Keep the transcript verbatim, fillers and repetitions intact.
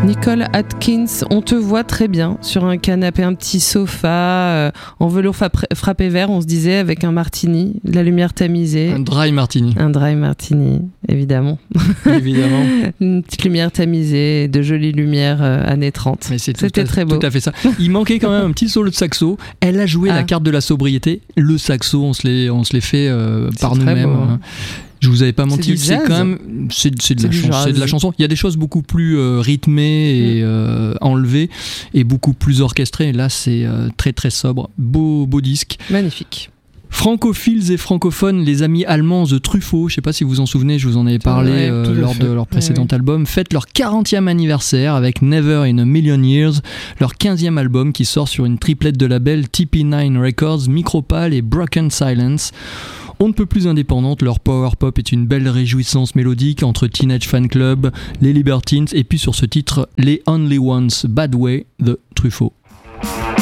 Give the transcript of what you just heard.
Nicole Atkins, on te voit très bien sur un canapé, un petit sofa euh, en velours fa- frappé vert, on se disait, avec un martini, de la lumière tamisée. Un dry martini. Un dry martini, évidemment. Évidemment. Une petite lumière tamisée, de jolies lumières euh, années trente. Mais c'est C'était à, très beau. Tout à fait ça. Il manquait quand même un petit solo de saxo. Elle a joué ah. la carte de la sobriété. Le saxo, on se l'est, on se l'est fait euh, par très nous-mêmes. Beau, hein. Je vous avais pas menti, c'est, c'est quand même c'est, c'est, de c'est, la du chan- c'est de la chanson. Il y a des choses beaucoup plus euh, rythmées et euh, enlevées et beaucoup plus orchestrées. Là, c'est euh, très très sobre, beau beau disque. Magnifique. Francophiles et francophones, les amis allemands The Truffaut, je sais pas si vous vous en souvenez, je vous en avais parlé ouais, euh, lors fait. de leur précédent ouais, ouais. album, fêtent leur quarantième anniversaire avec Never in a Million Years, leur quinzième album qui sort sur une triplette de labels T P neuf Records, Micropal et Broken Silence. On ne peut plus indépendante, leur power pop est une belle réjouissance mélodique entre Teenage Fan Club, les Libertines et puis sur ce titre, les Only Ones, Bad Way, The Truffaut.